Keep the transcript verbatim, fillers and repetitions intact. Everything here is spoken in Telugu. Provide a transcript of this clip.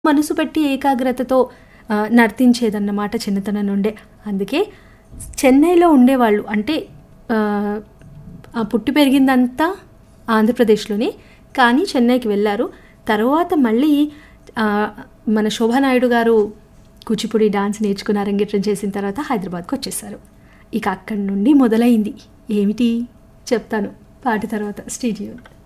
మనసు పెట్టి ఏకాగ్రతతో ఆహ్, నర్తించేదన్నమాట చిన్నతనం నుండే. అందుకే చెన్నైలో ఉండేవాళ్ళు. అంటే ఆహ్, ఆ పుట్టి పెరిగిందంతా ఆంధ్రప్రదేశ్‌లోనే. కానీ చెన్నైకి వెళ్లారు. తర్వాత మళ్ళీ ఆహ్, మన శోభానాయుడు గారు కూచిపూడి డాన్స్ నేర్చుకుని అరంగేట్రం చేసిన తర్వాత హైదరాబాద్‌కొచ్చేసారు. ఇక అక్కడి నుండి మొదలైంది. ఏమిటి? చెప్తాను పాట తర్వాత. Stay tuned.